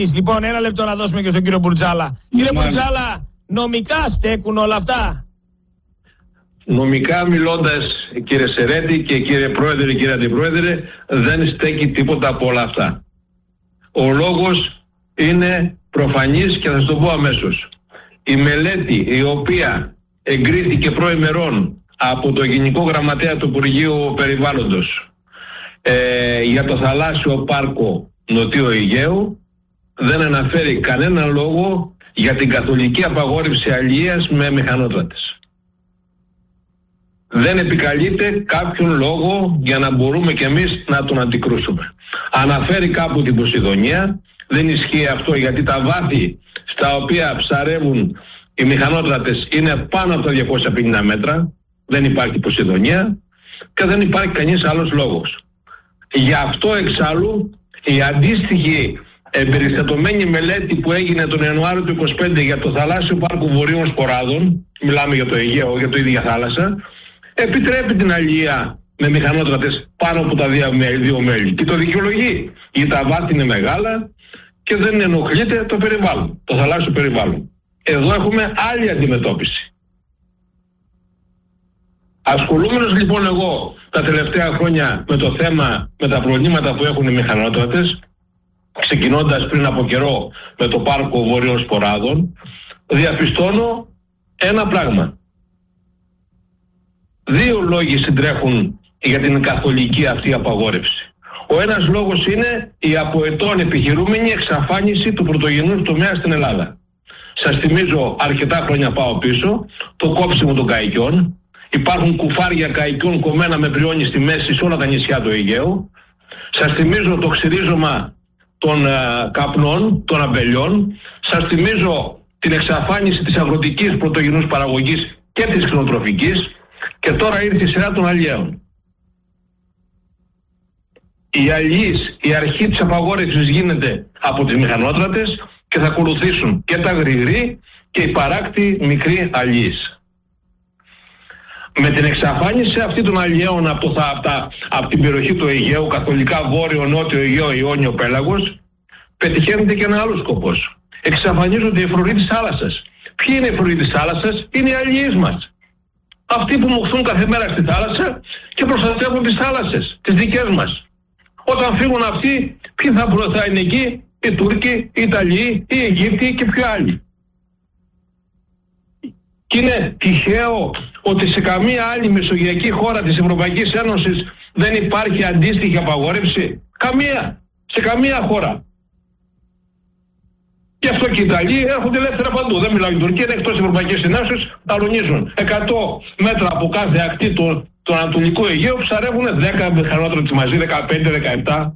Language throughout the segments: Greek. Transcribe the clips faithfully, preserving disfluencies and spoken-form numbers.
Λοιπόν, ένα λεπτό να δώσουμε και στον κύριο Μπουρτζάλα. Κύριε Μπουρτζάλα, νομικά στέκουν όλα αυτά? Νομικά μιλώντας, κύριε Σερέτη και κύριε Πρόεδρε, κύριε Αντιπρόεδρε, δεν στέκει τίποτα από όλα αυτά. Ο λόγος είναι προφανής και θα σας το πω αμέσως. Η μελέτη η οποία εγκρίθηκε προημερών από το Γενικό Γραμματέα του Υπουργείου Περιβάλλοντος ε, για το θαλάσσιο πάρκο Νοτιού Αιγαίου δεν αναφέρει κανένα λόγο για την καθολική απαγόρευση αλιείας με μηχανότρατες. Δεν επικαλείται κάποιον λόγο για να μπορούμε κι εμείς να τον αντικρούσουμε. Αναφέρει κάπου την Ποσειδονία, δεν ισχύει αυτό γιατί τα βάθη στα οποία ψαρεύουν οι μηχανότρατες είναι πάνω από τα διακόσια πενήντα μέτρα, δεν υπάρχει Ποσειδονία και δεν υπάρχει κανείς άλλος λόγος. Γι' αυτό εξάλλου η αντίστοιχη εμπεριστατωμένη μελέτη που έγινε τον Ιανουάριο του είκοσι πέντε για το θαλάσσιο πάρκο Βορείων Σποράδων, μιλάμε για το Αιγαίο, για το ίδια θάλασσα, επιτρέπει την αλιεία με μηχανότρατες πάνω από τα δύο μέλη και το δικαιολογεί, γιατί τα βάθη είναι μεγάλα και δεν ενοχλείται το περιβάλλον, το θαλάσσιο περιβάλλον. Εδώ έχουμε άλλη αντιμετώπιση. Ασχολούμενος λοιπόν εγώ τα τελευταία χρόνια με το θέμα, με τα προβλήματα που έχουν οι μηχανότρατες, ξεκινώντας πριν από καιρό με το πάρκο Βορείων Σποράδων, διαπιστώνω ένα πράγμα. Δύο λόγοι συντρέχουν για την καθολική αυτή απαγόρευση. Ο ένας λόγος είναι η από ετών επιχειρούμενη εξαφάνιση του πρωτογενούς τομέα στην Ελλάδα. Σας θυμίζω, αρκετά χρόνια πάω πίσω, το κόψιμο των καϊκιών. Υπάρχουν κουφάρια καϊκιών κομμένα με πριόνι στη μέση σε όλα τα νησιά του Αιγαίου. Σας θυμίζω το ξυρίζωμα των uh, καπνών, των αμπελιών. Σας θυμίζω την εξαφάνιση της αγροτικής πρωτογενούς παραγωγής και της κτηνοτροφικής. Και τώρα ήρθε η σειρά των αλιέων. Η αλιής, η αρχή της απαγόρευσης γίνεται από τις μηχανότρατες και θα ακολουθήσουν και τα γρηγρή και οι παράκτη μικροί αλιείς. Με την εξαφάνιση αυτή των αλιέων από, το, από, τα, από την περιοχή του Αιγαίου, καθολικά βόρειο, νότιο Αιγαίο, Ιόνιο πέλαγος, πετυχαίνεται και ένα άλλο σκοπός. Εξαφανίζονται οι φρουροί της θάλασσας. Ποιοι είναι οι φρουροί της θάλασσας? Είναι οι αλιείς μας. Αυτοί που μοχθούν κάθε μέρα στη θάλασσα και προστατεύουν τις θάλασσες, τις δικές μας. Όταν φύγουν αυτοί, ποιοι θα, θα είναι εκεί? Οι Τούρκοι, οι Ιταλοί, οι Αιγύπτιοι και ποιοι άλλοι. Και είναι τυχαίο ότι σε καμία άλλη μεσογειακή χώρα της Ευρωπαϊκής Ένωσης δεν υπάρχει αντίστοιχη απαγόρευση? Καμία. Σε καμία χώρα. Γι' αυτό και οι Ιταλοί έρχονται ελεύθερα παντού. Δεν μιλάω για την Τουρκία, είναι εκτός της Ευρωπαϊκής Ένωσης, αλωνίζουν. εκατό μέτρα από κάθε ακτή του, του Ανατολικού Αιγαίου ψαρεύουν δέκα μηχανότρατες μαζί, δεκαπέντε δεκαεπτά.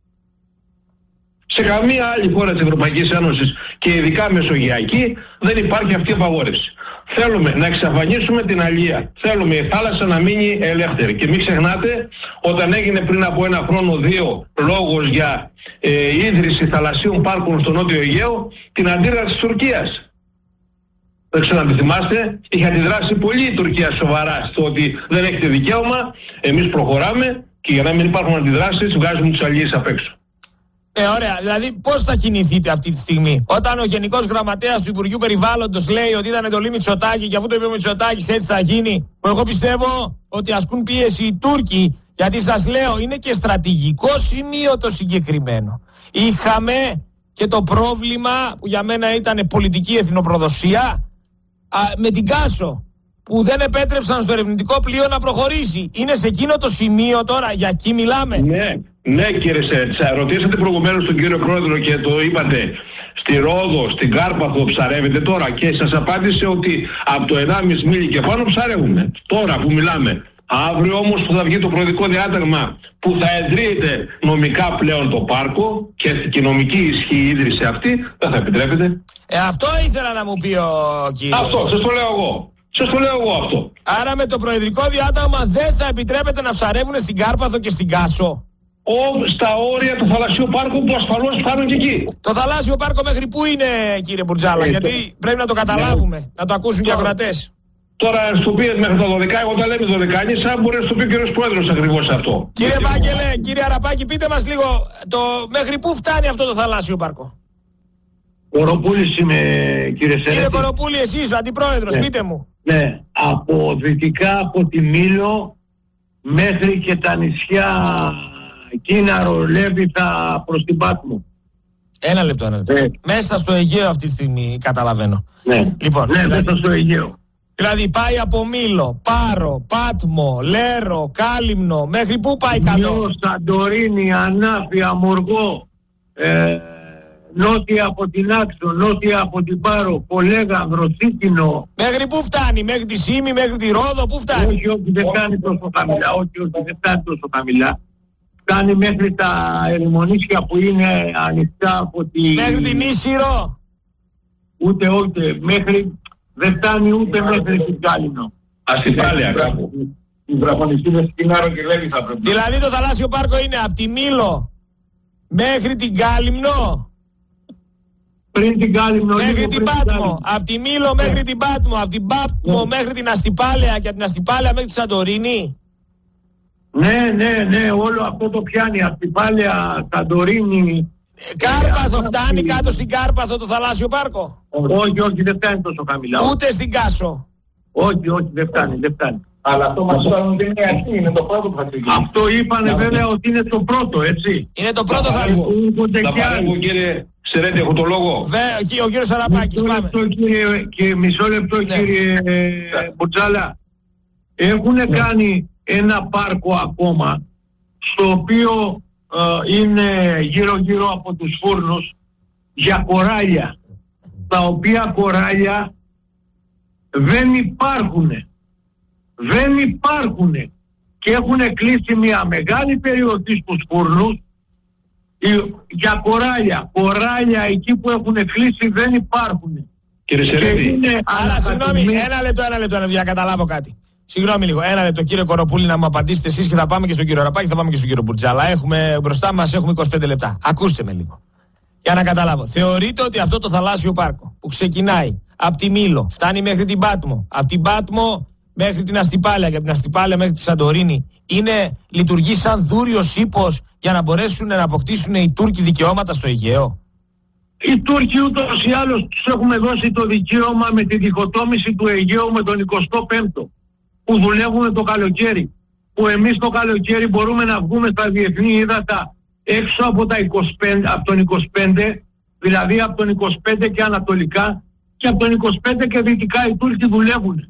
Σε καμία άλλη χώρα της Ευρωπαϊκής Ένωσης και ειδικά μεσογειακή δεν υπάρχει αυτή η απαγόρευση. Θέλουμε να εξαφανίσουμε την αλία. Θέλουμε η θάλασσα να μείνει ελεύθερη. Και μην ξεχνάτε, όταν έγινε πριν από ένα χρόνο δύο λόγος για ε, ίδρυση θαλασσίων πάρκων στο Νότιο Αιγαίο, την αντίδραση της Τουρκίας. Δεν ξέρω αν τη θυμάστε, είχε αντιδράσει πολύ η Τουρκία σοβαρά στο ότι δεν έχετε δικαίωμα, εμείς προχωράμε και για να μην υπάρχουν αντιδράσεις βγάζουμε τους αλίες απ' έξω. Ε, ωραία. Δηλαδή, πώς θα κινηθείτε αυτή τη στιγμή, όταν ο Γενικός Γραμματέας του Υπουργείου Περιβάλλοντος λέει ότι ήταν εντολή Μητσοτάκη και αφού το είπε ο Μητσοτάκης έτσι θα γίνει? Εγώ πιστεύω ότι ασκούν πίεση οι Τούρκοι, γιατί σας λέω είναι και στρατηγικό σημείο το συγκεκριμένο. Είχαμε και το πρόβλημα που για μένα ήταν πολιτική εθνοπροδοσία α, με την Κάσο, που δεν επέτρεψαν στο ερευνητικό πλοίο να προχωρήσει. Είναι σε εκείνο το σημείο τώρα, για εκεί μιλάμε. Ναι, ναι κύριε Σέτσα, ρωτήσατε προηγουμένως τον κύριο Πρόεδρο και το είπατε, στη Ρόδο, στην Κάρπαθο ψαρεύετε τώρα και σας απάντησε ότι από το ενάμιση μίλι και πάνω ψαρεύουμε. Τώρα που μιλάμε. Αύριο όμως που θα βγει το προεδρικό διάταγμα που θα εντρύεται νομικά πλέον το πάρκο και η νομική ισχύ η ίδρυση αυτή, δεν θα επιτρέπεται. Ε, αυτό ήθελα να μου πει ο κύριος. Αυτό, σας το λέω εγώ. Σας το λέω εγώ αυτό. Άρα με το προεδρικό διάταγμα δεν θα επιτρέπεται να ψαρεύουν στην Κάρπαθο και στην Κάσο? Ο, στα όρια του θαλασσίου πάρκου που ασφαλώς φτάνουν και εκεί. Το θαλάσσιο πάρκο μέχρι πού είναι, κύριε Μπουρτζάλα? Ε, γιατί το... πρέπει να το καταλάβουμε, ναι. Να το ακούσουν και οι ακροατές. Τώρα στο πει μέχρι τα δώδεκα, εγώ τα λέμε δώδεκα, σαν μπορεί να στο πει ο κύριος Πρόεδρος ακριβώς αυτό. Κύριε Βάγγελε, κύριε Αραπάκη, πείτε μας λίγο, το... μέχρι πού φτάνει αυτό το θαλάσσιο πάρκο? Κοροπούλης είμαι, κύριε Σερέτη. Κύριε Κοροπούλη, εσείς ο αντιπρόεδρος, ναι. πείτε μου. Ναι, από δυτικά από τη Μήλο μέχρι και τα νησιά Κίναρο, Λέβιθα προς την Πάτμο. Ένα λεπτό, ένα λεπτό. Ναι. Μέσα στο Αιγαίο αυτή τη στιγμή καταλαβαίνω. Ναι, Λοιπόν, ναι δηλαδή, μέσα στο Αιγαίο. Δηλαδή πάει από Μήλο, Πάρο, Πάτμο, Λέρο, Κάλυμνο, μέχρι πού πάει κάτω? Μήλο, Σαντορίνη, Ανάφη, Αμοργό, ε, νότια από την Άξο, νότια από την Πάρο, Πολέγανδρο, Σίκινο. Μέχρι πού φτάνει, μέχρι τη Σήμη, μέχρι τη Ρόδο, πού φτάνει? Όχι, όχι, δεν φτάνει τόσο χαμηλά, όχι, όχι, δεν φτάνει τόσο χαμηλά. Φτάνει μέχρι τα ερημονήσια που είναι ανοιχτά από τη... Μέχρι την Ίσυρο. Ούτε, ούτε, μέχρι... Δεν φτάνει ούτε μέχρι την Κάλυμνο. Αστυπάλαια κάπου. Την βραχονιστή Σκινάρο και Λέβιθα πρέπει. Δηλαδή το θαλάσσιο πάρκο είναι από τη Μήλο μέχρι την Κάλυμνο. Πριν την Κάλυμνο. Μέχρι την Πάτμο. Από τη Μήλο μέχρι την Πάτμο. Από την Πάτμο μέχρι την Αστυπάλαια και από την Αστυπάλαια μέχρι τη Σαντορίνη. Ναι, ναι, ναι, όλο αυτό το πιάνει. Αστυπάλαια, Σαντορίνη. Κάρπαθο φτάνει κάτω στην Κάρπαθο το θαλάσσιο πάρκο? Όχι, όχι, δεν φτάνει τόσο χαμηλά. Ούτε στην Κάσο? Όχι, όχι, δεν φτάνει, δεν φτάνει. Αλλά αυτό μας είπαν ότι είναι αρχή, είναι το πρώτο που θα ξεκινήσει. Αυτό είπανε βέβαια ότι είναι το πρώτο, έτσι. Είναι το πρώτο θαλάσσιο. Θα παρέμβω κύριε Σερέτη, έχω το λόγο. Ο κύριος Σαραπάκης, Μισό πάμε. λεπτό, κύριε, και μισό λεπτό Ναι. κύριε Μπουρτζάλα. Έχουν κάνει ένα πάρκο ακόμα, στο οποίο ε, είναι γύρω γύρω από τους φούρνους, για κοράλια, τα οποία κοράλια δεν υπάρχουν. Δεν υπάρχουν. Και έχουν κλείσει μια μεγάλη περιοχή στους φούρνους για κοράλια. Κοράλια εκεί που έχουν κλείσει δεν υπάρχουν. Κύριε Σερέτη. Αλλά συγγνώμη, ένα λεπτό, ένα λεπτό, για να καταλάβω κάτι. Συγγνώμη λίγο, ένα λεπτό κύριε Κοροπούλη να μου απαντήσετε εσείς και θα πάμε και στον κύριο Ραπάκη, θα πάμε και στον κύριο Μπουρτζάλα. Έχουμε μπροστά μας έχουμε είκοσι πέντε λεπτά. Ακούστε με λίγο. Για να καταλάβω. Θεωρείτε ότι αυτό το θαλάσσιο πάρκο που ξεκινάει από τη Μήλο, φτάνει μέχρι την Πάτμο, από την Πάτμο μέχρι την Αστυπάλαια και από την Αστυπάλαια μέχρι τη Σαντορίνη, είναι, λειτουργεί σαν δούριος ύπος για να μπορέσουν να αποκτήσουν οι Τούρκοι δικαιώματα στο Αιγαίο? Οι Τούρκοι ούτως ή άλλως τους έχουμε δώσει το δικαίωμα με τη διχοτόμηση του Αιγαίου με τον εικοστό πέμπτο, που δουλεύουν το καλοκαίρι. Που εμείς το καλοκαίρι μπορούμε να βγούμε στα διεθνή ύδατα έξω από, τα είκοσι πέντε, από τον είκοσι πέντε, δηλαδή από τον είκοσι πέντε και ανατολικά, και από τον είκοσι πέντε και δυτικά οι Τούρκοι δουλεύουν.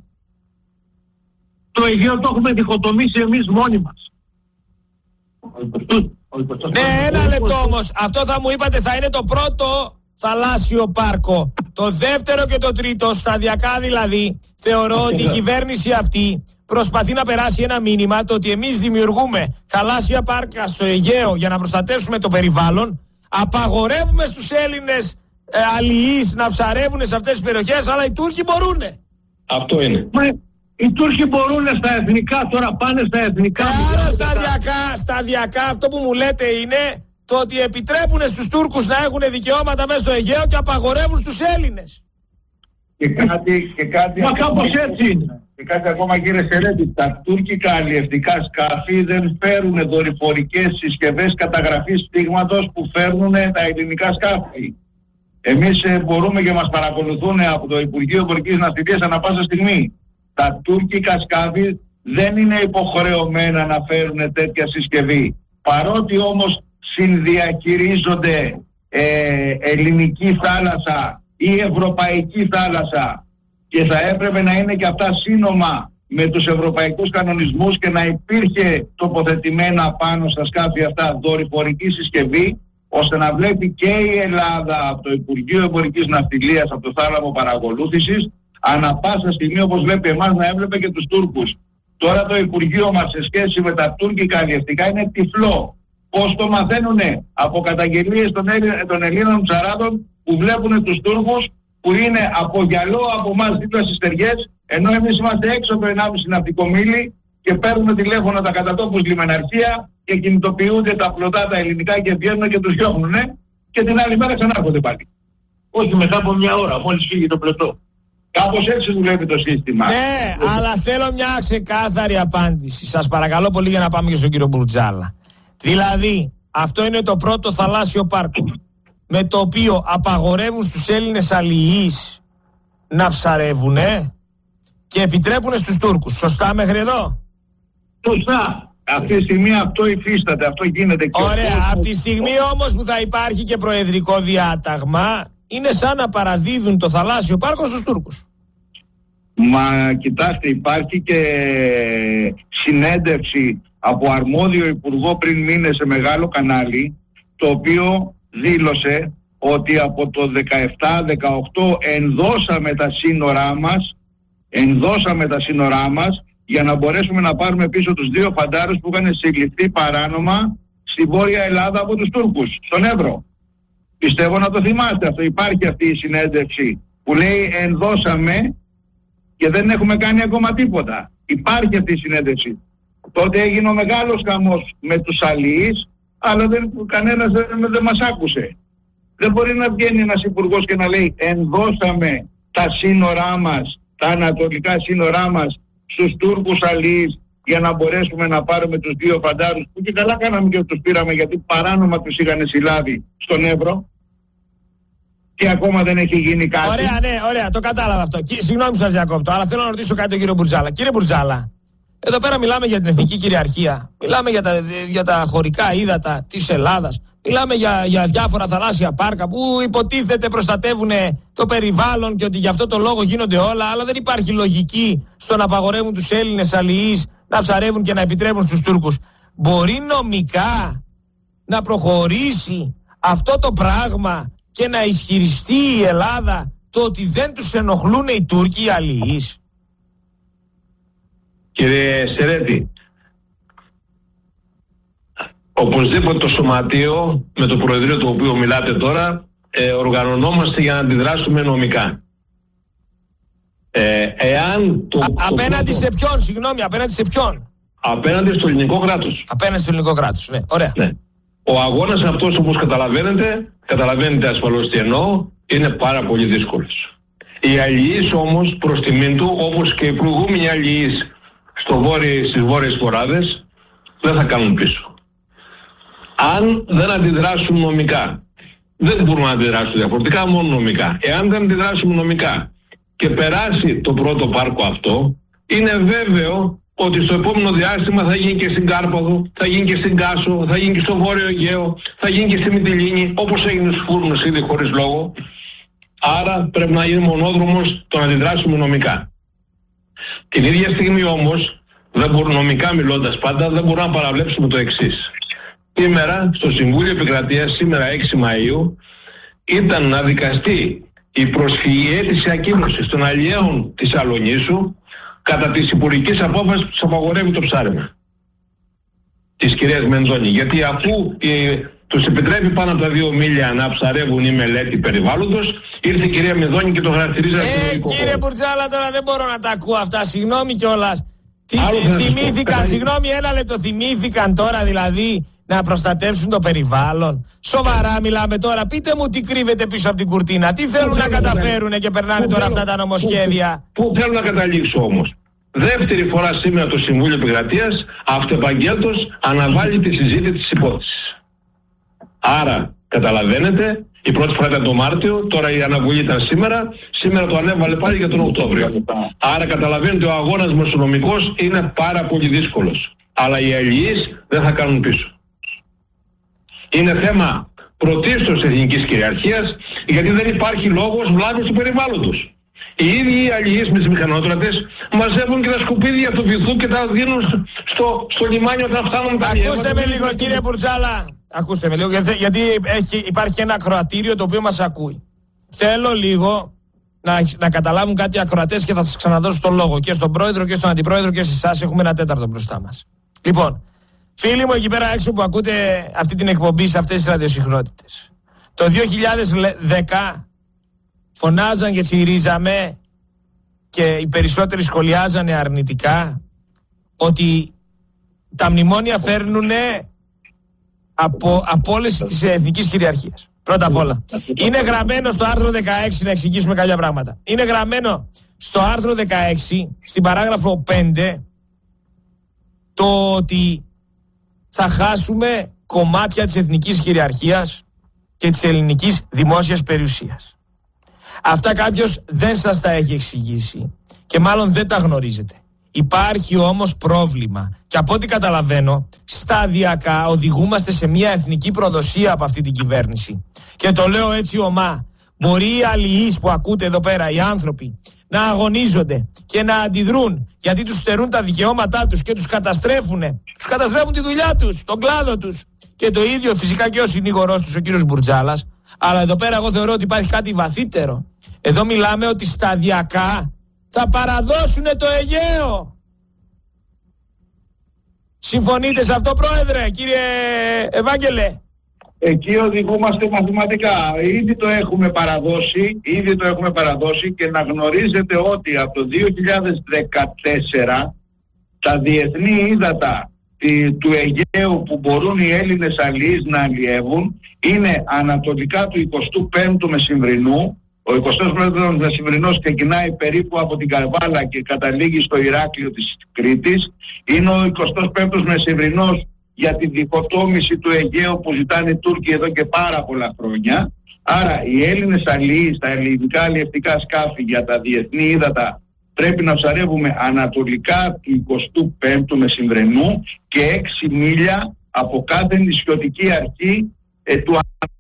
Το Αιγαίο το έχουμε διχοτομήσει εμείς μόνοι μας. Ναι, ένα λεπτό όμως. Αυτό θα μου είπατε θα είναι το πρώτο θαλάσσιο πάρκο. Το δεύτερο και το τρίτο, σταδιακά δηλαδή, θεωρώ ότι η κυβέρνηση αυτή προσπαθεί να περάσει ένα μήνυμα το ότι εμείς δημιουργούμε θαλάσσια πάρκα στο Αιγαίο για να προστατεύσουμε το περιβάλλον. Απαγορεύουμε στους Έλληνες ε, αλληλείς να ψαρεύουν σε αυτές τις περιοχές, αλλά οι Τούρκοι μπορούνε. Αυτό είναι. Οι Τούρκοι μπορούν στα εθνικά, τώρα πάνε στα εθνικά. Ε, άρα σταδιακά, σταδιακά αυτό που μου λέτε είναι το ότι επιτρέπουν στους Τούρκους να έχουν δικαιώματα μέσα στο Αιγαίο και απαγορεύουν στους Έλληνες. Και κάτι, και κάτι Μα ακόμα, κάπως έτσι είναι. Και κάτι ακόμα κύριε Σερέτη, τα τουρκικά αλλιευτικά σκάφη δεν φέρουν δορυφορικές συσκευές καταγραφής στίγματος που φέρνουν τα ελληνικά σκάφη. Εμείς ε, μπορούμε και μας παρακολουθούν από το Υπουργείο Εμπορικής Ναυτιλίας ανά πάσα στιγμή. Τα τουρκικά σκάφη δεν είναι υποχρεωμένα να φέρουν τέτοια συσκευή. Παρότι όμως συνδιαχειρίζονται ε, ελληνική θάλασσα ή ευρωπαϊκή θάλασσα και θα έπρεπε να είναι και αυτά σύνομα με τους ευρωπαϊκούς κανονισμούς και να υπήρχε τοποθετημένα πάνω στα σκάφη αυτά δορυφορική συσκευή, ώστε να βλέπει και η Ελλάδα από το Υπουργείο Εμπορικής Ναυτιλίας, από το θάλαμο παρακολούθησης, ανά πάσα στιγμή όπως βλέπει εμάς να έβλεπε και τους Τούρκους. Τώρα το Υπουργείο μας σε σχέση με τα τουρκικά αλλιευτικά είναι τυφλό. Πώς το μαθαίνουνε? Από καταγγελίες των, Έλλη, των Ελλήνων ψαράδων που βλέπουν τους Τούρκους που είναι από γυαλό από εμάς δίπλα στις στεριές, ενώ εμείς είμαστε έξω από το ενάμιση ναυτικό μίλι και παίρνουμε τηλέφωνα τα κατατόπους λιμεναρχεία και κινητοποιούνται τα πλωτά τα ελληνικά και βγαίνουν και τους διώχνουνε και την άλλη μέρα ξανάρχονται πάλι. Όχι μετά από μια ώρα, μόλις φύγει το πλωτό. Κάπως έτσι δουλεύει το σύστημα. Ναι, αλλά θέλω μια ξεκάθαρη απάντηση. Σας παρακαλώ πολύ για να πάμε και στον κύριο Μπουρτζάλα. Δηλαδή, αυτό είναι το πρώτο θαλάσσιο πάρκο. με το οποίο απαγορεύουν στους Έλληνες αλληλείς να ψαρεύουνε και επιτρέπουν στους Τούρκους. Σωστά μέχρι εδώ? Σωστά. Αυτή τη στιγμή αυτό υφίσταται, αυτό γίνεται. Και ωραία, από τη στιγμή όμως που θα υπάρχει και προεδρικό διάταγμα, είναι σαν να παραδίδουν το θαλάσσιο πάρκο στους Τούρκους. Μα κοιτάξτε, υπάρχει και συνέντευξη από αρμόδιο υπουργό πριν μήνες σε μεγάλο κανάλι, το οποίο δήλωσε ότι από το δεκαεπτά δεκαοκτώ ενδώσαμε τα σύνορά μας, ενδώσαμε τα σύνορά μας για να μπορέσουμε να πάρουμε πίσω τους δύο φαντάρους που είχαν συλληφθεί παράνομα στη Βόρεια Ελλάδα από τους Τούρκους, στον Εύρο. Πιστεύω να το θυμάστε αυτό. Υπάρχει αυτή η συνέντευξη που λέει ενδώσαμε και δεν έχουμε κάνει ακόμα τίποτα. Υπάρχει αυτή η συνέντευξη. Τότε έγινε ο μεγάλος χαμός με τους αλληλείς, αλλά δεν, κανένας δεν, δεν μας άκουσε. Δεν μπορεί να βγαίνει ένας υπουργός και να λέει ενδώσαμε τα σύνορά μας, τα ανατολικά σύνορά μας στους Τούρκους αλληλείς για να μπορέσουμε να πάρουμε τους δύο φαντάρους που και καλά κάναμε και τους πήραμε γιατί παράνομα τους είχαν συλλάβει στον Εύρο και ακόμα δεν έχει γίνει κάτι. Ωραία, ναι, ωραία, το κατάλαβα αυτό. Συγγνώμη που σας διακόπτω, αλλά θέλω να ρωτήσω κάτι τον κύριο Μπουρτζάλα. Κύριε Μπουρτζάλα, εδώ πέρα μιλάμε για την εθνική κυριαρχία, μιλάμε για τα, για τα χωρικά ύδατα της Ελλάδας, μιλάμε για, για διάφορα θαλάσσια πάρκα που υποτίθεται προστατεύουν το περιβάλλον και ότι γι' αυτό το λόγο γίνονται όλα, αλλά δεν υπάρχει λογική στο να απαγορεύουν τους Έλληνες αλληλείς να ψαρεύουν και να επιτρέπουν στους Τούρκους. Μπορεί νομικά να προχωρήσει αυτό το πράγμα και να ισχυριστεί η Ελλάδα το ότι δεν τους ενοχλούν οι Τούρκοι οι αλληλείς? Κύριε Σερέτη, οπωσδήποτε το Σωματείο με το Προεδρείο το οποίο μιλάτε τώρα ε, οργανωνόμαστε για να αντιδράσουμε νομικά. Ε, εάν το, Α, το απέναντι πρώτο, σε ποιον, συγγνώμη, απέναντι σε ποιον? Απέναντι στο ελληνικό κράτος. Απέναντι στο ελληνικό κράτος, ναι, ωραία. Ναι. Ο αγώνας αυτός, όπως καταλαβαίνετε, καταλαβαίνετε ασφαλώς τι εννοώ, είναι πάρα πολύ δύσκολος. Οι αλληλείς όμως προς τιμήν του, όπως και οι προηγούμενοι αλληλείς στο βόρειο, στις βόρειες φοράδες, δεν θα κάνουν πίσω. Αν δεν αντιδράσουν νομικά, δεν μπορούμε να αντιδράσουν διαφορετικά, μόνο νομικά. Εάν δεν αντιδράσουμε νομικά και περάσει το πρώτο πάρκο αυτό, είναι βέβαιο ότι στο επόμενο διάστημα θα γίνει και στην Κάρπαδο, θα γίνει και στην Κάσο, θα γίνει και στο Βόρειο Αιγαίο, θα γίνει και στη Μυτιλήνη, όπως έγινε στους Φούρνους ήδη χωρίς λόγο. Άρα πρέπει να είναι μονόδρομος το να αντιδράσουμε νομικά. Την ίδια στιγμή όμως, δεν μπορούμε, νομικά μιλώντας πάντα, δεν μπορούμε να παραβλέψουμε το εξής. Σήμερα, στο Συμβούλιο Επικρατείας, σήμερα έξι Μαΐου, ήταν να δικαστεί η προσφυγή αίτηση ακύρωσης των αλλιέων της Αλονίσου κατά της υπουργικής απόφασης που τους απαγορεύει το ψάρεμα της κυρίας Μενδώνη. Γιατί αφού ε, τους επιτρέπει πάνω από τα δύο μίλια να ψαρεύουν η μελέτη περιβάλλοντος, ήρθε η κυρία Μενδώνη και το χαρακτηρίζει. Ε, κύριε Μπουρτζάλα, τώρα δεν μπορώ να τα ακούω αυτά, συγγνώμη κιόλας. Τι θυμήθηκαν, συγγνώμη, ένα λεπτό, θυμήθηκαν τώρα δηλαδή να προστατεύσουν το περιβάλλον? Σοβαρά μιλάμε τώρα? Πείτε μου τι κρύβεται πίσω από την κουρτίνα. Τι θέλουν να καταφέρουν και περνάνε τώρα αυτά τα νομοσχέδια? Πού θέλω να καταλήξω όμως? Δεύτερη φορά σήμερα το Συμβούλιο Επικρατείας αυτεπαγγέλτος αναβάλει τη συζήτηση της υπόθεσης. Άρα καταλαβαίνετε, η πρώτη φορά ήταν το Μάρτιο, τώρα η αναβολή ήταν σήμερα, σήμερα το ανέβαλε πάλι για τον Οκτώβριο. Άρα καταλαβαίνετε, ο αγώνας μας ο νομικός είναι πάρα πολύ δύσκολος. Αλλά οι αλληλείς δεν θα κάνουν πίσω. Είναι θέμα πρωτίστως εθνικής κυριαρχίας, γιατί δεν υπάρχει λόγος βλάβης του περιβάλλοντος. Οι ίδιοι οι αλληλείς με τις μηχανότρατες μαζεύουν και τα σκουπίδια του βυθού και τα δίνουν στο, στο λιμάνι όταν φτάνουν τα αλλιεύματα. Ακούστε με λίγο, κύριε Μπουρτζάλα. Ακούστε με λίγο, γιατί έχει, υπάρχει ένα ακροατήριο το οποίο μας ακούει. Θέλω λίγο να, να καταλάβουν κάτι οι ακροατές και θα σας ξαναδώσω τον λόγο. Και στον πρόεδρο και στον αντιπρόεδρο και σε εσάς, έχουμε ένα τέταρτο μπροστά μας. Λοιπόν, φίλοι μου εκεί πέρα έξω που ακούτε αυτή την εκπομπή σε αυτές τις ραδιοσυχνότητες. Το δύο χιλιάδες δέκα φωνάζαν και τσιρίζαμε και οι περισσότεροι σχολιάζανε αρνητικά ότι τα μνημόνια φέρνουν από απόλυση της εθνικής κυριαρχίας. Πρώτα απ' όλα. Είναι γραμμένο στο άρθρο δεκαέξι, να εξηγήσουμε κάποια πράγματα. Είναι γραμμένο στο άρθρο δεκαέξι, στην παράγραφο πέντε, το ότι θα χάσουμε κομμάτια της εθνικής κυριαρχίας και της ελληνικής δημόσιας περιουσίας. Αυτά κάποιος δεν σας τα έχει εξηγήσει και μάλλον δεν τα γνωρίζετε. Υπάρχει όμως πρόβλημα και από ό,τι καταλαβαίνω σταδιακά οδηγούμαστε σε μια εθνική προδοσία από αυτή την κυβέρνηση. Και το λέω έτσι ομά. Μπορεί οι αλληλείς που ακούτε εδώ πέρα, οι άνθρωποι, να αγωνίζονται και να αντιδρούν γιατί τους στερούν τα δικαιώματά τους και τους καταστρέφουν. Τους καταστρέφουν τη δουλειά τους, τον κλάδο τους. Και το ίδιο φυσικά και ο συνήγορός τους, ο κύριος Μπουρτζάλας. Αλλά εδώ πέρα εγώ θεωρώ ότι υπάρχει κάτι βαθύτερο. Εδώ μιλάμε ότι σταδιακά θα παραδώσουν το Αιγαίο. Συμφωνείτε σε αυτό, Πρόεδρε, κύριε Ευάγγελε? Εκεί οδηγούμαστε μαθηματικά. Ήδη το έχουμε παραδώσει, ήδη το έχουμε παραδώσει και να γνωρίζετε ότι από το δύο χιλιάδες δεκατέσσερα τα διεθνή ύδατα του Αιγαίου που μπορούν οι Έλληνες αλληλείς να αλλιεύουν είναι ανατολικά του εικοστού πέμπτου μεσημβρινού. Ο εικοστός πέμπτος μεσημβρινός ξεκινάει περίπου από την Καρβάλα και καταλήγει στο Ηράκλειο της Κρήτης. Είναι ο εικοστός πέμπτος μεσημβρινός για τη διχοτόμηση του Αιγαίου που ζητάνε οι Τούρκοι εδώ και πάρα πολλά χρόνια. Άρα οι Έλληνες αλληλείς, τα ελληνικά αλλιευτικά σκάφη για τα διεθνή ύδατα πρέπει να ψαρεύουμε ανατολικά του εικοστού πέμπτου μεσημβρινού και έξι μίλια από κάθε νησιωτική αρχή ε, του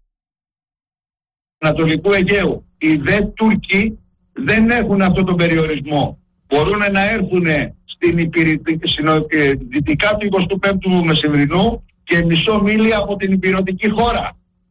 Ανατολικού Αιγαίου. Οι δε Τούρκοι δεν έχουν αυτό τον περιορισμό. Μπορούν να έρθουν στην δυτικά του εικοστού πέμπτου μεσημβρινού και μισό μίλια από την υπηρετική χώρα.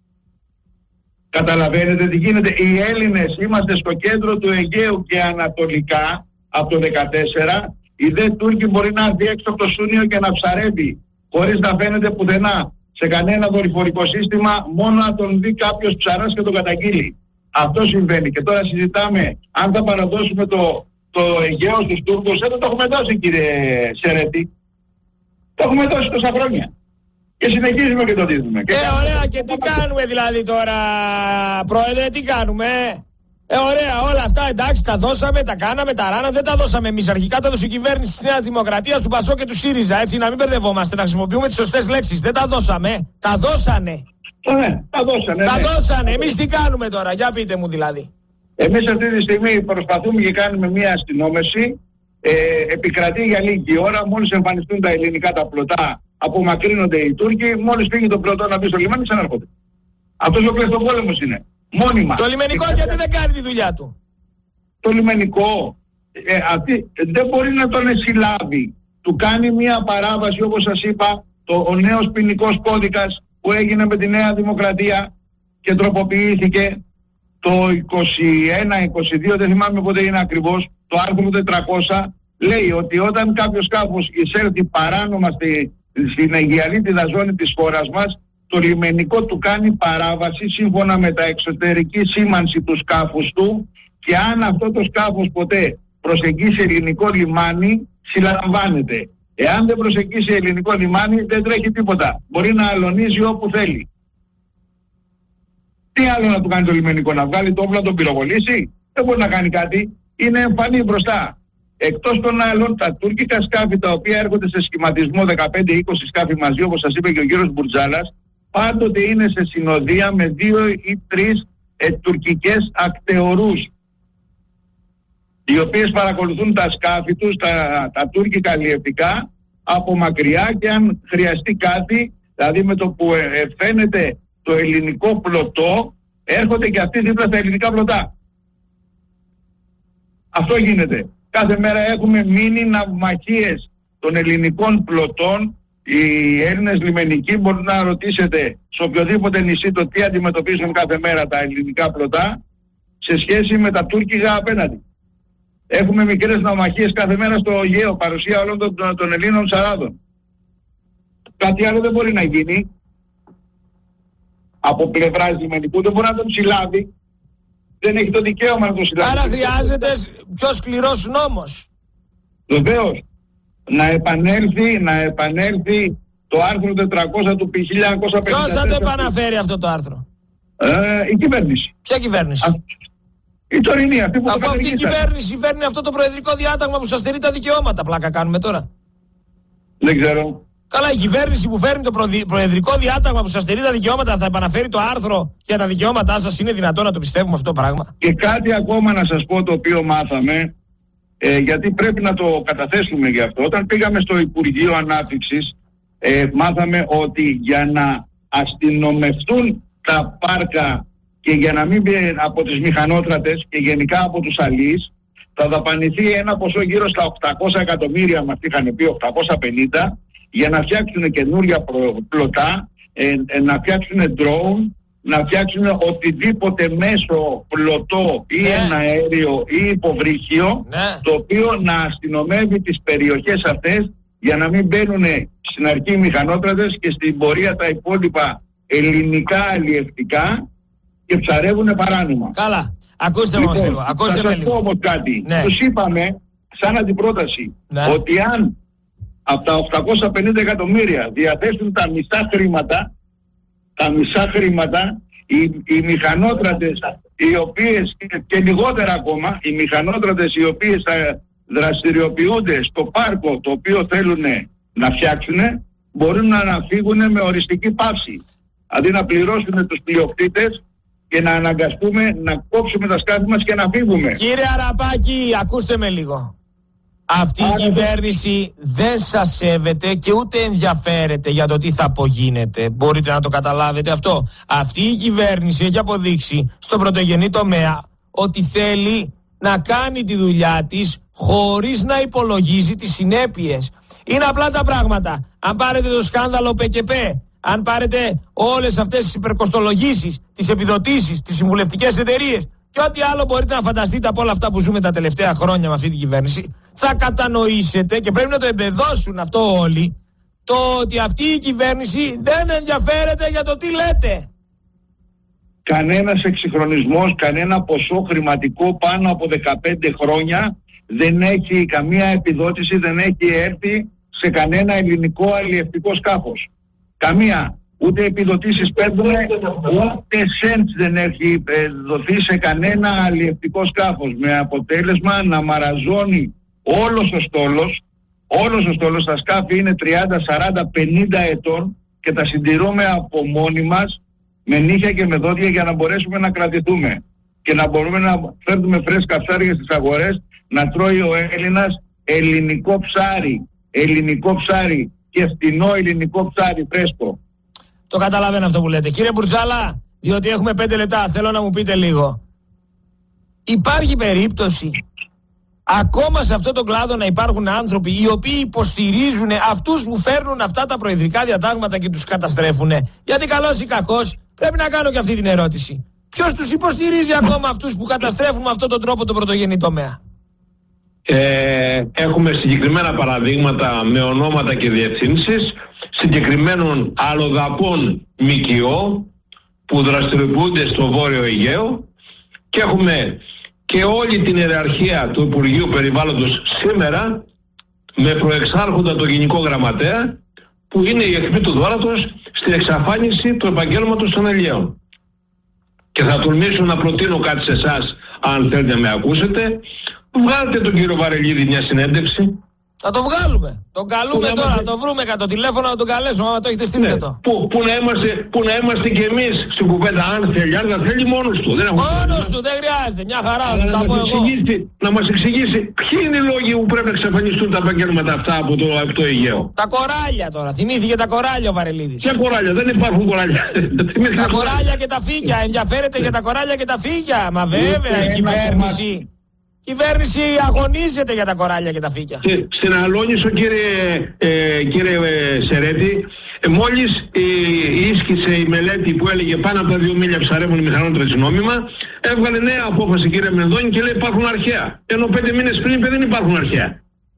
Καταλαβαίνετε τι γίνεται? Οι Έλληνες είμαστε στο κέντρο του Αιγαίου και ανατολικά από το δεκατέσσερα. Οι δε Τούρκοι μπορεί να έρθει έξω από το Σούνιο και να ψαρεύει χωρίς να φαίνεται πουθενά σε κανένα δορυφορικό σύστημα, μόνο να τον δει κάποιος ψαράς και τον καταγγείλει. Αυτό συμβαίνει. Και τώρα συζητάμε αν θα παραδώσουμε το, το Αιγαίο στους Τούρκους. Δεν το έχουμε δώσει, κύριε Σερέτη. Το έχουμε δώσει τόσα χρόνια. Και συνεχίζουμε και το δίνουμε. Ε, ωραία, και τι κάνουμε δηλαδή τώρα, Πρόεδρε, τι κάνουμε? Ε, ωραία, όλα αυτά εντάξει, τα δώσαμε, τα κάναμε, τα ράνα, δεν τα δώσαμε εμείς. Αρχικά τα δώσε η κυβέρνηση της Νέας Δημοκρατίας, του Πασό και του ΣΥΡΙΖΑ, έτσι, να μην μπερδευόμαστε, να χρησιμοποιούμε τις σωστές λέξεις. Δεν τα δώσαμε, τα δώσανε. Ναι, τα δώσανε. Τα ναι. δώσανε, εμείς τι κάνουμε τώρα, για πείτε μου δηλαδή. Εμείς αυτή τη στιγμή προσπαθούμε και κάνουμε μια αστυνόμευση, ε, επικρατεί για λίγη ώρα, μόλις εμφανιστούν τα ελληνικά τα πλωτά, απομακρύνονται οι Τούρκοι, μόλις φύγει το πλωτό να μπει στο λιμάνι, ξανάρχονται. Αυτός ο κλειστοπόλεμος είναι. Μόνιμα. Το λιμενικό και γιατί δεν κάνει τη δουλειά του? Το λιμενικό ε, αυτή, δεν μπορεί να τον συλλάβει. Του κάνει μια παράβαση, όπως σας είπα, το, ο νέος ποινικός κώδικας που έγινε με τη Νέα Δημοκρατία και τροποποιήθηκε το είκοσι ένα είκοσι δύο, δεν θυμάμαι πότε είναι ακριβώς, το άρθρο τετρακόσια λέει ότι όταν κάποιο σκάφος εισέλθει παράνομα στη, στην αιγιαλίτιδα ζώνη της χώρας μας, το λιμενικό του κάνει παράβαση σύμφωνα με τα εξωτερική σήμανση του σκάφους του και αν αυτό το σκάφος ποτέ προσεγγίσει ελληνικό λιμάνι, συλλαμβάνεται. Εάν δεν προσεγγίσει ελληνικό λιμάνι, δεν τρέχει τίποτα. Μπορεί να αλωνίζει όπου θέλει. Τι άλλο να του κάνει το λιμενικό, να βγάλει το όπλο να τον πυροβολήσει? Δεν μπορεί να κάνει κάτι. Είναι εμφανή μπροστά. Εκτός των άλλων, τα τουρκικά σκάφη τα οποία έρχονται σε σχηματισμό δεκαπέντε είκοσι σκάφη μαζί, όπως σας είπε και ο κύριος Μπουρτζάλας, πάντοτε είναι σε συνοδεία με δύο ή τρεις ε, τουρκικές ακτεωρούς, οι οποίες παρακολουθούν τα σκάφη τους, τα, τα τουρκικά αλλιευτικά, από μακριά και αν χρειαστεί κάτι, δηλαδή με το που ε, φαίνεται το ελληνικό πλωτό, έρχονται και αυτοί δίπλα στα ελληνικά πλωτά. Αυτό γίνεται. Κάθε μέρα έχουμε μείνει ναυμαχίες των ελληνικών πλωτών. Οι Έλληνες λιμενικοί μπορούν να ρωτήσετε σε οποιοδήποτε νησί το τι αντιμετωπίζουν κάθε μέρα τα ελληνικά πλωτά σε σχέση με τα τουρκικά απέναντι. Έχουμε μικρές ναυμαχίες κάθε μέρα στο Αιγαίο, παρουσία όλων των, των, των Ελλήνων ψαράδων. Κάτι άλλο δεν μπορεί να γίνει από πλευράς λιμενικού, δεν μπορεί να τον συλλάβει. Δεν έχει το δικαίωμα να τον συλλάβει. Άρα χρειάζεται πιο σκληρός νόμος. Βεβαίως. Να επανέλθει, να επανέλθει το άρθρο τετρακόσια του χίλια εννιακόσια πενήντα τέσσερα. Ποιος θα το επαναφέρει αυτό το άρθρο? Ε, η κυβέρνηση. Ποια κυβέρνηση? Α, η τωρινή, αυτή που Αφού αυτή η κυβέρνηση φέρνει αυτό το προεδρικό διάταγμα που σας στερεί τα δικαιώματα, πλάκα κάνουμε τώρα. Δεν ξέρω. Καλά, η κυβέρνηση που φέρνει το προδι... προεδρικό διάταγμα που σας στερεί τα δικαιώματα θα επαναφέρει το άρθρο για τα δικαιώματά σας. Είναι δυνατόν να το πιστεύουμε αυτό το πράγμα? Και κάτι ακόμα να σας πω το οποίο μάθαμε, ε, γιατί πρέπει να το καταθέσουμε γι' αυτό. Όταν πήγαμε στο Υπουργείο Ανάπτυξης, ε, μάθαμε ότι για να αστυνομευτούν τα πάρκα και για να μην βγει από τις μηχανότρατες και γενικά από τους αλείς, θα δαπανηθεί ένα ποσό γύρω στα οκτακόσια εκατομμύρια, μας είχαν πει οκτακόσια πενήντα, για να φτιάξουν καινούρια πλωτά, ε, ε, να φτιάξουν drone, να φτιάξουν οτιδήποτε μέσο πλωτό ή ναι. ένα αέριο ή υποβρύχιο, ναι. το οποίο να αστυνομεύει τις περιοχές αυτές για να μην μπαίνουν στην αρχή μηχανότρατες και στην πορεία τα υπόλοιπα ελληνικά αλλιευτικά και ψαρεύουν παράνομα. Καλά. Ακούστε λοιπόν, όμως λίγο. Ακούστε θα σας λίγο. πω όμως κάτι. Ναι. Τους είπαμε σαν αντιπρόταση ναι. ότι αν από τα οκτακόσια πενήντα εκατομμύρια διαθέσουν τα μισά χρήματα, τα μισά χρήματα, οι, οι μηχανότρατες οι οποίες, και λιγότερα ακόμα, οι μηχανότρατες οι οποίες θα δραστηριοποιούνται στο πάρκο το οποίο θέλουν να φτιάξουν, μπορούν να αναφύγουν με οριστική πάυση. Αντί να πληρώσουν τους πλειοκτήτες και να αναγκαστούμε να κόψουμε τα σκάφη μας και να φύγουμε. Κύριε Αραπάκη, ακούστε με λίγο. Αυτή η κυβέρνηση δεν σας σέβεται και ούτε ενδιαφέρεται για το τι θα απογίνεται. Μπορείτε να το καταλάβετε αυτό? Αυτή η κυβέρνηση έχει αποδείξει στον πρωτογενή τομέα ότι θέλει να κάνει τη δουλειά της χωρίς να υπολογίζει τις συνέπειες. Είναι απλά τα πράγματα. Αν πάρετε το σκάνδαλο ΠΚΠ, αν πάρετε όλες αυτές τις υπερκοστολογήσεις, τις επιδοτήσεις, τις συμβουλευτικές εταιρείες και ό,τι άλλο μπορείτε να φανταστείτε από όλα αυτά που ζούμε τα τελευταία χρόνια με αυτή την κυβέρνηση, θα κατανοήσετε, και πρέπει να το εμπεδώσουν αυτό όλοι, το ότι αυτή η κυβέρνηση δεν ενδιαφέρεται για το τι λέτε. Κανένας εξυγχρονισμός, κανένα ποσό χρηματικό πάνω από δεκαπέντε χρόνια δεν έχει καμία επιδότηση, δεν έχει έρθει σε κανένα ελληνικό αλλιευτικό σκάφος. Καμία. Ούτε επιδοτήσεις παίρνουν, ούτε σέντς δεν έχει δοθεί σε κανένα αλλιευτικό σκάφος, με αποτέλεσμα να μαραζώνει όλος ο στόλος. Όλος ο στόλος, τα σκάφη είναι τριάντα, σαράντα, πενήντα ετών και τα συντηρούμε από μόνοι μας με νύχια και με δόντια για να μπορέσουμε να κρατηθούμε και να μπορούμε να φέρνουμε φρέσκα ψάρια στις αγορές, να τρώει ο Έλληνας ελληνικό ψάρι, ελληνικό ψάρι και φτηνό ελληνικό ψάρι φρέσκο. Το καταλαβαίνω αυτό που λέτε. Κύριε Μπουρτζάλα, διότι έχουμε πέντε λεπτά, θέλω να μου πείτε λίγο. Υπάρχει περίπτωση ακόμα σε αυτόν τον κλάδο να υπάρχουν άνθρωποι οι οποίοι υποστηρίζουν αυτούς που φέρνουν αυτά τα προεδρικά διατάγματα και τους καταστρέφουν? Γιατί καλός ή κακός, πρέπει να κάνω και αυτή την ερώτηση. Ποιος τους υποστηρίζει ακόμα αυτούς που καταστρέφουν με αυτόν τον τρόπο τον πρωτογενή τομέα? Ε, έχουμε συγκεκριμένα παραδείγματα με ονόματα και διευθύνσεις συγκεκριμένων αλλοδαπών ΜΚΟ που δραστηριοποιούνται στο Βόρειο Αιγαίο, και έχουμε και όλη την ιεραρχία του Υπουργείου Περιβάλλοντος σήμερα με προεξάρχοντα το Γενικό Γραμματέα, που είναι η αιχμή του δώρατος στην εξαφάνιση του επαγγέλματος των αλλιέων. Και θα τολμήσω να προτείνω κάτι σε εσάς, αν θέλετε να με ακούσετε. Βγάλτε τον κύριο Βαρελίδη μια συνέντευξη. Θα το βγάλουμε. Τον καλούμε που τώρα, να να το βρούμε κατά το τηλέφωνο, να τον καλέσουμε, άμα το έχετε στείλει. Ναι. Το. Που, που, να είμαστε, που να είμαστε κι εμείς στην κουβέντα, αν θέλει, αν δεν θέλει μόνος του. Δεν μόνος του, δεν χρειάζεται, μια χαρά, θα τα πω εγώ. Να μας εξηγήσει ποιοι είναι οι λόγοι που πρέπει να εξαφανιστούν τα επαγγέλματα αυτά από το, από το Αιγαίο. Τα κοράλια τώρα, θυμήθηκε τα κοράλια ο Βαρελίδης. Ποια κοράλια, δεν υπάρχουν κοράλια. Τα κοράλια και τα φύκια, ενδιαφέρεται για τα κοράλια και τα φύκια. Μα βέβαια η κυβέρνηση. Η κυβέρνηση αγωνίζεται για τα κοράλια και τα φύκια. Στην Αλόνισο, κύριε, ε, κύριε ε, Σερέτη, ε, μόλις ε, ίσχυσε η μελέτη που έλεγε πάνω από τα δύο μίλια ψαρεύουν οι μηχανότρατες νόμιμα, έβγαλε νέα απόφαση, κύριε Μενδώνη, και λέει υπάρχουν αρχαία. Ενώ πέντε μήνες πριν είπε δεν υπάρχουν αρχαία.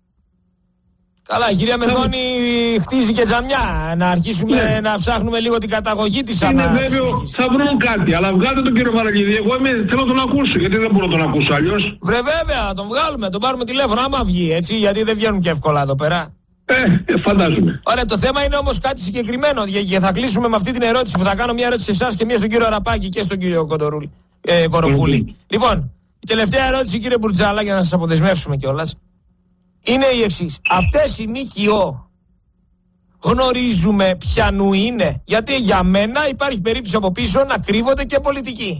Καλά, η κυρία Μενδώνη χτίζει και τζαμιά. Να αρχίσουμε ναι. να ψάχνουμε λίγο την καταγωγή της. Είναι βέβαιο, θα βρουν κάτι, αλλά βγάλτε τον κύριο Βαρελίδη. Εγώ είμαι, θέλω να τον ακούσω, γιατί δεν μπορώ να τον ακούσω αλλιώς. Βρε βέβαια, τον βγάλουμε, τον πάρουμε τηλέφωνο, άμα βγει, έτσι, γιατί δεν βγαίνουν και εύκολα εδώ πέρα. Ε, ε φαντάζομαι. Ωραία, το θέμα είναι όμως κάτι συγκεκριμένο, και θα κλείσουμε με αυτή την ερώτηση που θα κάνω μια ερώτηση σε εσάς και μια στον κύριο Αραπάκη και στον κύριο Κοντορούλη, ε, Κοροπούλη. Mm-hmm. Λοιπόν, η τελευταία ερώτηση, κύριε Μπουρτζάλα, για να σας αποδεσμεύσουμε κιόλας, είναι η εξής. Αυτές οι ΜΚΟ γνωρίζουμε ποιανού είναι? Γιατί για μένα υπάρχει περίπτωση από πίσω να κρύβονται και πολιτικοί.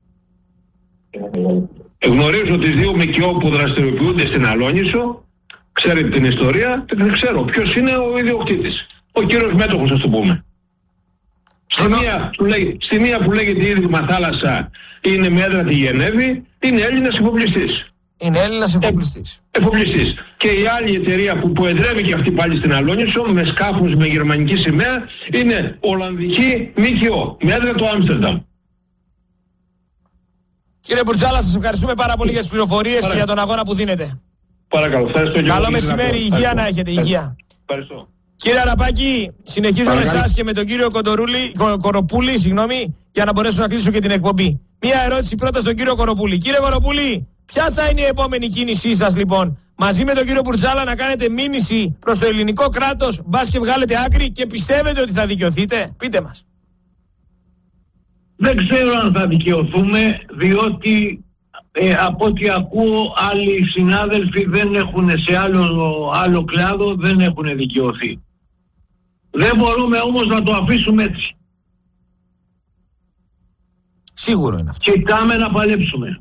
Γνωρίζω τις δύο ΜΚΟ που δραστηριοποιούνται στην Αλόνησο. Ξέρετε την ιστορία? Δεν ξέρω ποιος είναι ο ιδιοκτήτης. Ο κύριος μέτοχος, ας το πούμε. Στη μία, που λέγει, στη μία που λέγεται Ίδρυμα Θάλασσα είναι με έδρα τη Γενέβη, είναι Έλληνας εφοπλιστής. Είναι Έλληνας εφοπλιστής. Ε, εφοπλιστής. Και η άλλη εταιρεία που προεδρεύει και αυτή πάλι στην Αλόνησο, με σκάφους με γερμανική σημαία, είναι Ολλανδική ΜΚΟ, με έδρα το Άμστερνταμ. Κύριε Μπουρτζάλα, σας ευχαριστούμε πάρα πολύ για τις πληροφορίες Παρα... και για τον αγώνα που δίνετε. Παρακαλώ. Καλό μεσημέρι, υγεία να έχετε, υγεία. Ευχαριστώ. Κύριε Αραπάκη, συνεχίζω με εσάς και με τον κύριο Κοντορούλη, Κο, Κοροπούλη, συγγνώμη, για να μπορέσω να κλείσω και την εκπομπή. Μία ερώτηση πρώτα στον κύριο Κοροπούλη. Κύριε Κοροπούλη, ποια θα είναι η επόμενη κίνησή σας λοιπόν? Μαζί με τον κύριο Μπουρτζάλα να κάνετε μήνυση προς το ελληνικό κράτος, μπας και βγάλετε άκρη, και πιστεύετε ότι θα δικαιωθείτε? Πείτε μας. Δεν ξέρω αν θα δικαιωθούμε, διότι ε, από ό,τι ακούω άλλοι συνάδελφοι δεν έχουν, σε άλλο, άλλο κλάδο δεν έχουν δικαιωθεί. Δεν μπορούμε όμως να το αφήσουμε έτσι. Σίγουρο είναι αυτό. Κοιτάμε να παλέψουμε.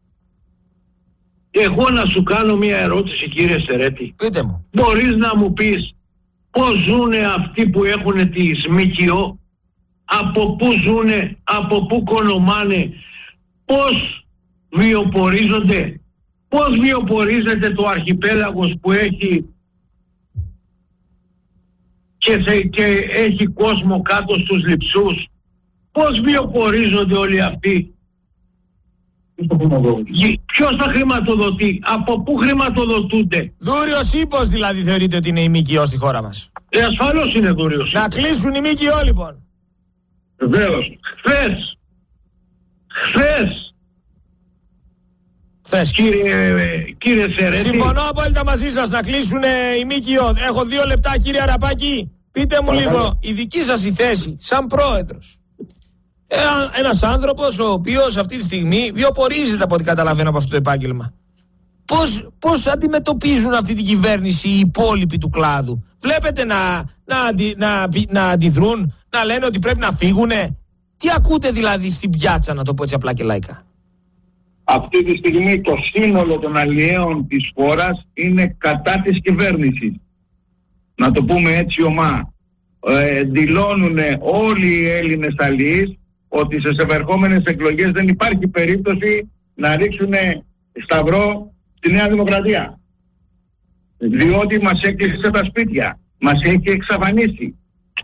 Εγώ να σου κάνω μία ερώτηση, κύριε Σερέτη. Πείτε μου. Μπορείς να μου πεις πώς ζουνε αυτοί που έχουν τις ΜΚΟ, από πού ζουνε, από πού κονομάνε, πώς βιοπορίζονται, πώς βιοπορίζεται το αρχιπέλαγος που έχει και, θε, και έχει κόσμο κάτω στους λειψούς? Πώς βιοπορίζονται όλοι αυτοί? Ποιος θα χρηματοδοτεί? Από πού χρηματοδοτούνται? Δούριος ύπος δηλαδή θεωρείτε ότι είναι η ΜΚΟ στη χώρα μας? Ε, ασφαλώς είναι δούριος ύπος. Να κλείσουν οι ΜΚΟ λοιπόν. Βεβαίως. Χθες. Χθες. Χθες. Κύριε, κύριε Σερέτη. Συμφωνώ απόλυτα μαζί σας, να κλείσουν οι ΜΚΟ. Έχω δύο λεπτά, κύριε Αραπάκη. Πείτε μου Παρακαλώ. λίγο, η δική σας η θέση σαν πρόεδρος. Ε, ένας άνθρωπος ο οποίος αυτή τη στιγμή βιοπορίζεται, από ό,τι καταλαβαίνω από αυτό το επάγγελμα. Πώς, πώς αντιμετωπίζουν αυτή την κυβέρνηση οι υπόλοιποι του κλάδου? Βλέπετε να, να, αντι, να, να αντιδρούν, να λένε ότι πρέπει να φύγουνε? Τι ακούτε δηλαδή στην πιάτσα, να το πω έτσι απλά και λαϊκά? Αυτή τη στιγμή το σύνολο των αλλιέων της χώρας είναι κατά της κυβέρνησης. Να το πούμε έτσι ομά. Ε, δηλώνουν όλοι οι Έλληνες αλλιείς ότι στις επερχόμενες εκλογές δεν υπάρχει περίπτωση να ρίξουν σταυρό στη Νέα Δημοκρατία. Διότι μας έκλεισε τα σπίτια, μας έχει εξαφανίσει.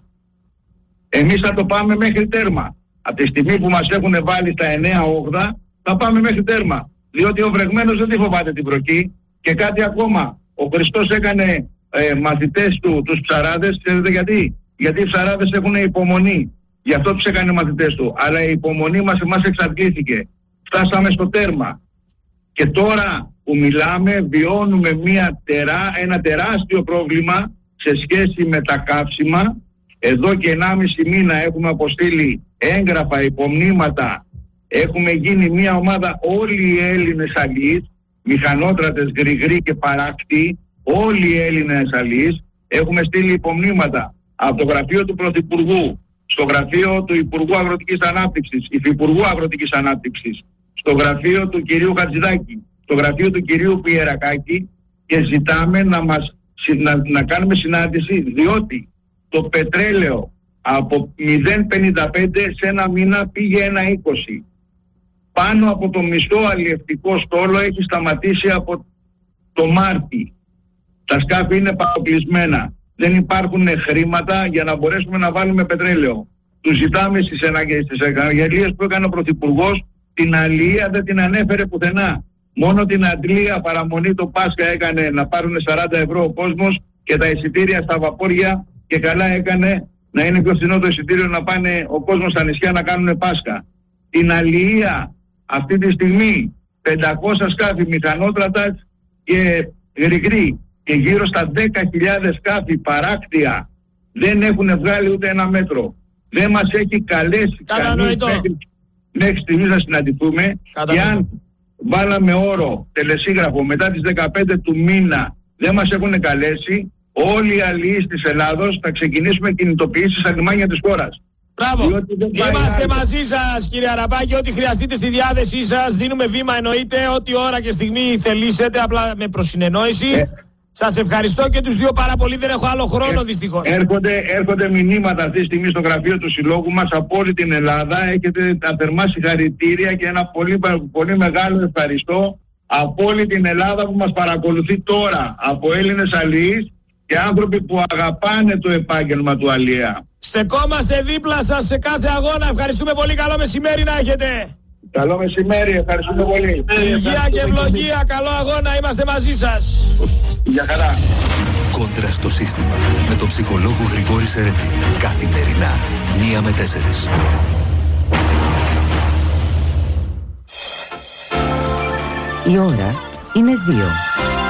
Εμείς θα το πάμε μέχρι τέρμα. Από τη στιγμή που μας έχουν βάλει στα εννέα όγδοα θα πάμε μέχρι τέρμα. Διότι ο βρεγμένος δεν τη φοβάται την βροχή. Και κάτι ακόμα, ο Χριστός έκανε ε, μαθητές του τους ψαράδες, ξέρετε γιατί? Γιατί οι ψαράδες έχουν υπομονή. Γι' αυτό τους έκανε μαθητές του. Αλλά η υπομονή μας εμάς εξαντλήθηκε. Φτάσαμε στο τέρμα. Και τώρα που μιλάμε βιώνουμε μια τερά, ένα τεράστιο πρόβλημα σε σχέση με τα καύσιμα. Εδώ και ενάμιση μήνα έχουμε αποστείλει έγγραφα, υπομνήματα. Έχουμε γίνει μια ομάδα όλοι οι Έλληνες αλλιείς, μηχανότρατες, γρηγροί και παράκτοι, όλοι οι Έλληνες αλλιείς. Έχουμε στείλει υπομνήματα από το γραφείο του Πρωθυπουργού, στο γραφείο του Υπουργού Αγροτικής Ανάπτυξης, Υφυπουργού Αγροτικής Ανάπτυξης, στο γραφείο του κυρίου Χατζηδάκη, στο γραφείο του κυρίου Πιερακάκη, και ζητάμε να, μας, να, να κάνουμε συνάντηση, διότι το πετρέλαιο από μηδέν κόμμα πενήντα πέντε σε ένα μήνα πήγε ένα είκοσι. Πάνω από το μισό αλλιευτικό στόλο έχει σταματήσει από το Μάρτι. Τα σκάφη είναι παροπλισμένα. Δεν υπάρχουν χρήματα για να μπορέσουμε να βάλουμε πετρέλαιο. Τους ζητάμε στις αναγγελίες που έκανε ο Πρωθυπουργός, την αλληλεία δεν την ανέφερε πουθενά. Μόνο την αντλία παραμονή το Πάσχα έκανε να πάρουν σαράντα ευρώ ο κόσμος και τα εισιτήρια στα βαπόρια, και καλά έκανε να είναι πιο φθηνό το εισιτήριο να πάνε ο κόσμος στα νησιά να κάνουν Πάσχα. Την αλληλεία αυτή τη στιγμή πεντακόσια σκάφη μηχανότρατα και γρηγροί και γύρω στα δέκα χιλιάδες σκάφη παράκτια δεν έχουν βγάλει ούτε ένα μέτρο. Δεν μας έχει καλέσει κανείς μέχρι, μέχρι στιγμής να συναντηθούμε. Και αν βάλαμε όρο τελεσίγραφο μετά τις δεκαπέντε του μήνα δεν μας έχουν καλέσει, όλοι οι αλληλείς της Ελλάδος θα ξεκινήσουμε κινητοποιήσεις στα λιμάνια της χώρας. Μπράβο. Είμαστε μαζί σας κύριε Αραπάκη, ό,τι χρειαστείτε στη διάθεσή σας. Δίνουμε βήμα εννοείται, ό,τι ώρα και στιγμή θελήσετε, απλά με προσυνεννόηση. Ε. Σας ευχαριστώ και τους δύο πάρα πολύ, δεν έχω άλλο χρόνο ε, δυστυχώς. Έρχονται, έρχονται μηνύματα αυτή τη στιγμή στο γραφείο του Συλλόγου μας από όλη την Ελλάδα. Έχετε τα θερμά συγχαρητήρια και ένα πολύ, πολύ μεγάλο ευχαριστώ από όλη την Ελλάδα που μας παρακολουθεί τώρα. Από Έλληνες αλληλείς και άνθρωποι που αγαπάνε το επάγγελμα του αλληλεία. Στεκόμαστε δίπλα σας σε κάθε αγώνα. Ευχαριστούμε πολύ. Καλό μεσημέρι να έχετε. Καλό μεσημέρι. Ευχαριστούμε πολύ. Υγεία και ευλογία. Καλό αγώνα. Είμαστε μαζί σας. Γεια χαρά. Κόντρα στο σύστημα με τον ψυχολόγο Γρηγόρη Σερέτη. Καθημερινά μία με τέσσερις. Η ώρα είναι δύο.